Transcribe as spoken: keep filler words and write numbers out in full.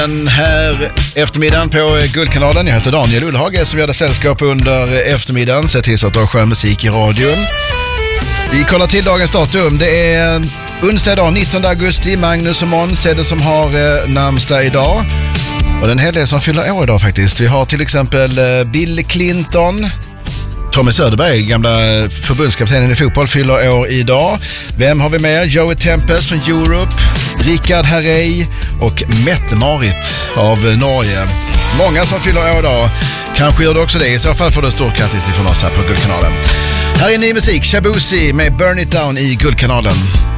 Den här eftermiddagen på Guldkanalen. Jag heter Daniel Ullhage som gör det sällskap under eftermiddagen. Se till så att du har skön musik i radion. Vi kollar till dagens datum. Det är onsdag idag, nittonde augusti. Magnus och Måns är det som har eh, namnsdag idag. Och det är en hel del som fyller år idag faktiskt. Vi har till exempel eh, Bill Clinton. Tommy Söderberg, gamla förbundskaptenen i fotboll, fyller år idag. Vem har vi med? Joey Tempest från Europe, Richard Herrey och Mette-Marit av Norge. Många som fyller år idag. Kanske gör du också det. I så fall får du stort grattis ifrån oss här på Guldkanalen. Här är ny musik, Shabuzi med Burn It Down i Guldkanalen.